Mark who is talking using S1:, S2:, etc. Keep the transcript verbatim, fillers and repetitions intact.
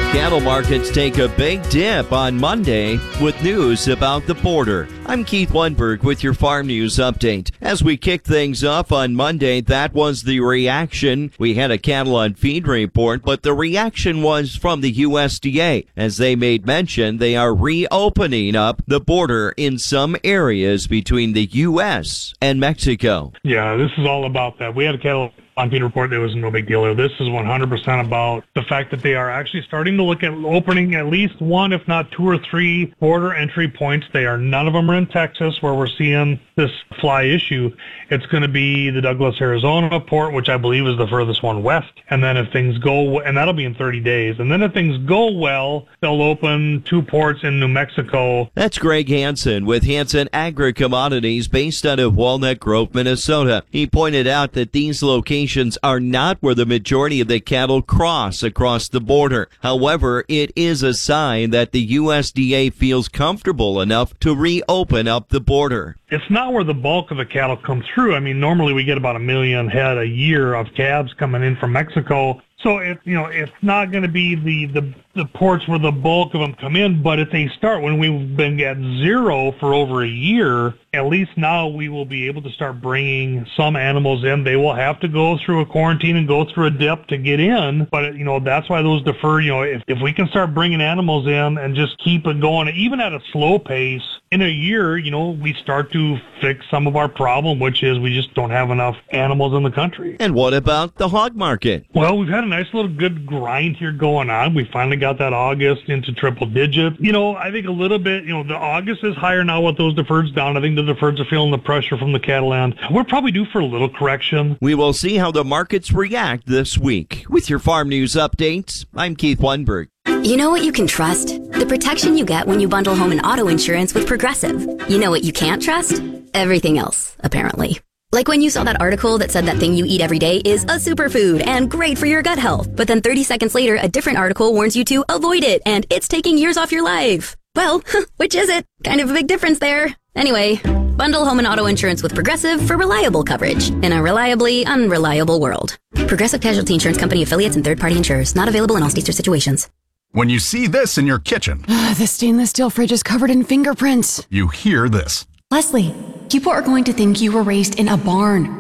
S1: Cattle markets take a big dip on Monday with news about the border. I'm Keith Lundberg with your Farm News Update. As we kick things off on Monday, that was the reaction. We had a cattle on feed report, but the reaction was from the U S D A. As they made mention, they are reopening up the border in some areas between the U S and Mexico.
S2: Yeah, this is all about that. We had a cattle on feed report, there was no big deal. This is one hundred percent about the fact that they are actually starting to look at opening at least one, if not two or three border entry points. They are, none of them are in Texas where we're seeing this fly issue. It's going to be the Douglas, Arizona port, which I believe is the furthest one west. And then if things go, and that'll be in thirty days. And then if things go well, they'll open two ports in New Mexico.
S1: That's Greg Hansen with Hansen Agri-Commodities based out of Walnut Grove, Minnesota. He pointed out that these locations are not where the majority of the cattle cross across the border. However, it is a sign that the U S D A feels comfortable enough to reopen up the border.
S2: It's not where the bulk of the cattle come through. I mean, normally we get about a million head a year of calves coming in from Mexico. So it, you know, it's not going to be the, the the ports where the bulk of them come in, but if they start when we've been at zero for over a year, at least now we will be able to start bringing some animals in. They will have to go through a quarantine and go through a dip to get in, but you know, that's why those defer, you know, if, if we can start bringing animals in and just keep it going, even at a slow pace, in a year, you know, we start to fix some of our problem, which is we just don't have enough animals in the country.
S1: And what about the hog market?
S2: Well, we've had a nice little good grind here going on. We finally got that August into triple digits. You know, I think a little bit, you know, the August is higher now with those deferreds down. I think the deferreds are feeling the pressure from the cattle end. We're probably due for a little correction.
S1: We will see how the markets react this week. With your Farm News Updates, I'm Keith Lundberg.
S3: You know what you can trust? The protection you get when you bundle home and auto insurance with Progressive. You know what you can't trust? Everything else, apparently. Like when you saw that article that said that thing you eat every day is a superfood and great for your gut health. But then thirty seconds later, a different article warns you to avoid it and it's taking years off your life. Well, which is it? Kind of a big difference there. Anyway, bundle home and auto insurance with Progressive for reliable coverage in a reliably unreliable world. Progressive Casualty Insurance Company affiliates and third-party insurers. Not available in all states or situations.
S4: When you see this in your kitchen,
S5: the stainless steel fridge is covered in fingerprints.
S4: You hear this.
S5: Leslie, people are going to think you were raised in a barn.